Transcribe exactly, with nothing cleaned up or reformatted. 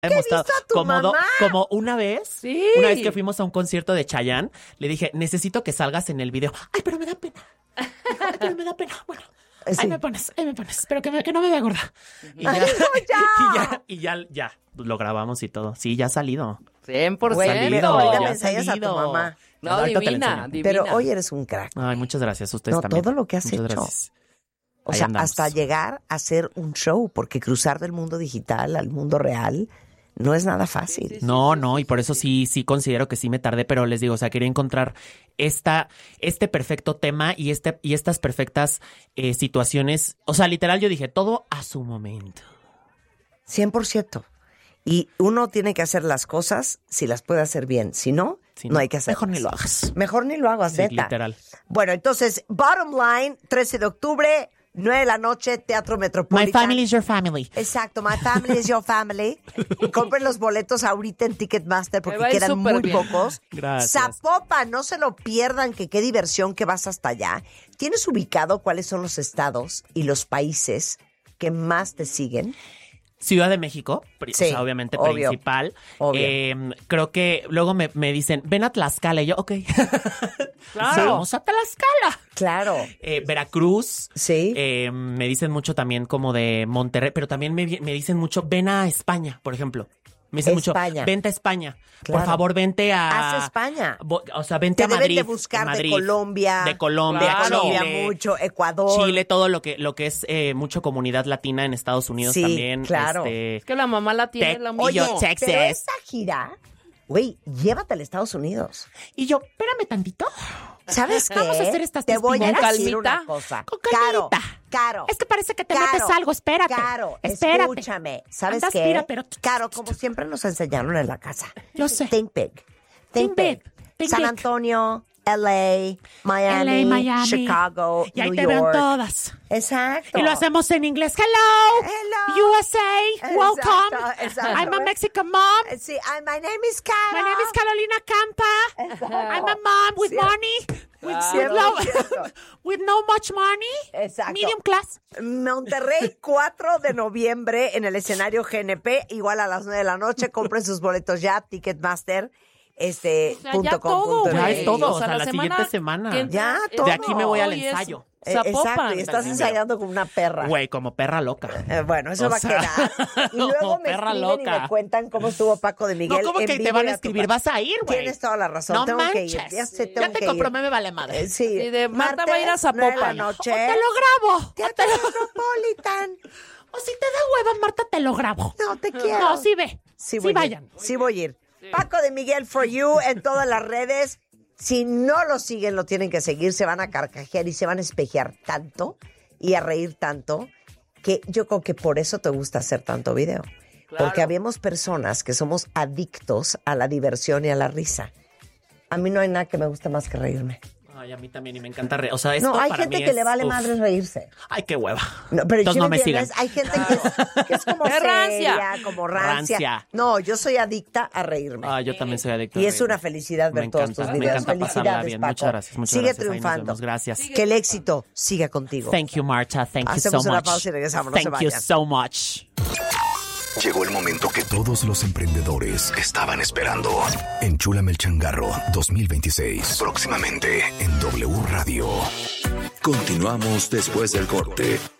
hemos estado visto a tu como, do- mamá? como una vez, Sí. una vez que fuimos a un concierto de Chayanne, le dije, necesito que salgas en el video. Ay, pero me da pena. Dijo, Ay, pero me da pena. Bueno, Sí. ahí me pones, ahí me pones, pero que, me- que no me vea gorda. Y ya, Ay, no, y ya. ya, y ya, ya, lo grabamos y todo. Sí, ya ha salido. cien por Güey, ciento. pero ahorita ya me ha enseñas a tu salido. mamá. No, Ahorita te la divina, enseño. divina. Pero hoy eres un crack. Ay, muchas gracias. Ustedes No, también. todo lo que has Muchas hecho. gracias. O Ahí sea, andamos. hasta llegar a hacer un show, porque cruzar del mundo digital al mundo real no es nada fácil. Sí, sí, sí. No, no, y por eso sí, sí considero que sí me tardé, pero les digo, o sea, quería encontrar esta, este perfecto tema y este, y estas perfectas eh, situaciones. O sea, literal, yo dije, todo a su momento. cien por ciento. Y uno tiene que hacer las cosas si las puede hacer bien. Si no, Si no hay que hacerlas. Mejor ni lo hagas. Mejor ni lo hagas, Sí, neta. literal. Bueno, entonces, bottom line, trece de octubre, nueve de la noche, Teatro Metropolitan. My family is your family. Exacto, my family is your family. Compren los boletos ahorita en Ticketmaster porque Me va a ir quedan súper muy bien. pocos. Gracias. Zapopan, no se lo pierdan, que qué diversión que vas hasta allá. ¿Tienes ubicado cuáles son los estados y los países que más te siguen? Ciudad de México, pri- Sí, o sea, obviamente obvio, principal. obvio. Eh, creo que luego me, me dicen, ven a Tlaxcala. Y yo, ok. Claro. Vamos a Tlaxcala. Claro. Eh, Veracruz. Sí. Eh, me dicen mucho también como de Monterrey, pero también me, me dicen mucho, ven a España, por ejemplo. Me dicen España. mucho, vente a España. Claro. Por favor, vente a... Haz España. Bo- O sea, vente Te a deben Madrid. de buscar de Madrid, Colombia. De Colombia, De Claro. Colombia Chile, mucho, Ecuador. Chile, todo lo que, lo que es eh, mucho comunidad latina en Estados Unidos Sí, también. claro. este, Es que la mamá la tiene Te- la y misma. yo, Texas. Pero esta gira, güey, llévatela a Estados Unidos. Y yo, espérame tantito. ¿Sabes qué? Vamos a hacer estas Te voy a primeras. decir Con calmita. una cosa. Con Caro, calmita. Caro. Es que parece que te Caro, metes algo, espérate. Caro, espérate. escúchame. ¿Sabes Andas qué? pira, pero- Caro, como siempre nos enseñaron en la casa. Yo sé. Think big. Think, Think big. big. Think San big. Antonio, L A, Miami, L A, Miami. Chicago, Y ahí New te ven York. todas. Exacto. Y lo hacemos en inglés. Hello. Hello. U S A. Exacto, Welcome. exacto. I'm a Mexican mom. Sí, I- my name is Caro. My name is Carolina Campa. I'm a mom with Sí. money. With, with, Cierto, no, cierto. with no much money. Exacto. Medium class. Monterrey, cuatro de noviembre en el escenario G N P, igual a las nueve de la noche. Compren sus boletos ya, Ticketmaster. Este, O sea, punto ya com, todo, punto Ya güey. M X. es todo, o sea, la, la siguiente semana. que entra- Ya, es todo. De aquí me voy al hoy es ensayo. Eh, Zapopan. exacto, y estás ensayando como una perra. Güey, como perra loca. Eh, bueno, eso O va sea, a quedar. Y luego como me perra escriben y loca. me cuentan cómo estuvo Paco de Miguel. No, ¿cómo en que te vivo van y a tu escribir? pa- Vas a ir, güey. Tienes toda la razón. No tengo manches. que ir. Ya, sé, tengo Ya te que compró, ir. me vale madre. Eh, sí. Sí, de Marta va a ir a Martes, nueve de la Zapopan. noche. O te lo grabo. O, Teatro te lo- Metropolitan. o si te da hueva, Marta, te lo grabo. No, te quiero. No, sí ve. Sí, Sí, voy a ir. vayan. Sí voy a ir. Paco de Miguel for you en todas las redes. Si no lo siguen, lo tienen que seguir. Se van a carcajear y se van a espejear tanto y a reír tanto que yo creo que por eso te gusta hacer tanto video. Claro. Porque habemos personas que somos adictos a la diversión y a la risa. A mí no hay nada que me guste más que reírme. Ay, a mí también, y me encanta reír. O sea, esto No, hay para gente mí que es- le vale uf. madre reírse. Ay, qué hueva. No, pero Entonces ¿sí no me me sigan. entiendes? Hay gente que es, que es como Es rancia. seria, como rancia. Rancia. No, yo soy adicta a reírme. Ay, yo también soy adicto. a Y es reír. una felicidad ver Me todos encanta, tus me videos. encanta pasarla Felicidades, bien. Paco. Muchas gracias, muchas Sigue gracias. Ahí nos triunfando. vemos. Gracias. Que el éxito siga contigo. Thank you, Marta. Thank you Hacemos so una much. pausa y regresamos, no se Thank you vayan. so much. Llegó el momento que todos los emprendedores estaban esperando. Enchúlame el changarro dos mil veintiséis. Próximamente en W Radio. Continuamos después del corte.